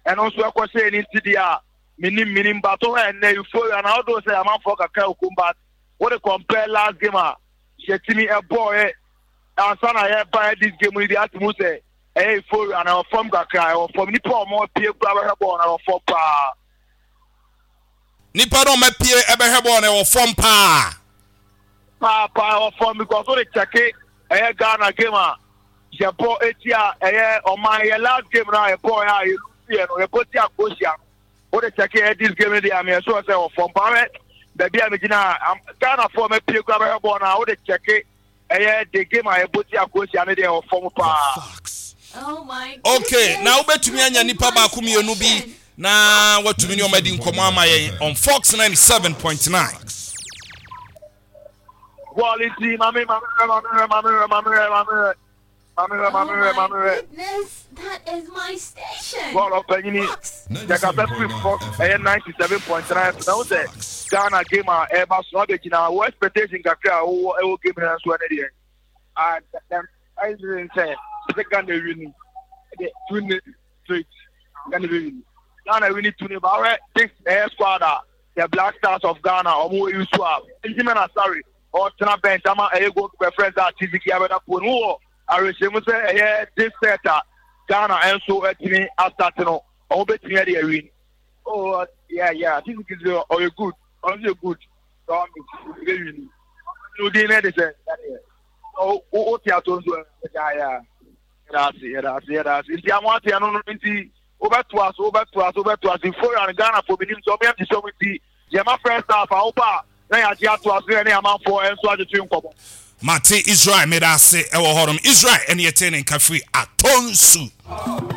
and also a question in Tidia, minim battle and Euphoria, and although say I'm for Kakao Kumbat, what a compare last game, Shetini a boy, and son I have by this game with the Atmuse, Euphoria, and our form Kakao, or from Nippon more peer grabber born or for pa. Nipa no me pie ebe hebo na wo fom pa or form because all the check it, Ghana game, Japo Etia, or my last game now, a boy, I put your question. What the check this game, I mean, so I say, from Parrot, baby, I'm Ghana for me, peer grabber born, I would check it, the game, I put your question, or form pa. Oh my. Okay, now bet me anya nipa ba ku mi enu bi. Na watumi ni omadi nkomo amaye on Fox 97.9. Quality, mami. Goodness, that is my station. Well, opinion is Fox 97.9. Now the Ghana game ever so the Gina what expectation kakra o game na so na dey. And then I didn't say second winning. The twin straight Ghana winning. Ghana winning to about this squad the Black Stars of Ghana omo use swap. Benjamin Asari or Tana Ben Tama go friends that TVK abeda ponu. I receive say this setter Ghana and so etini start no omo betimi dey win. Oh yeah, this is a good. Only good. So win. No dey na dey say. Oh tiatonzo yeah. That's it. Inti amwati anu inti over to us in foreign and Ghana for benim so me am so with my friend staff oba na ya dia to us na am for enso ajetu nkobo Mate Israel made us say e wo horom Israel ene yete ne nka free atonsu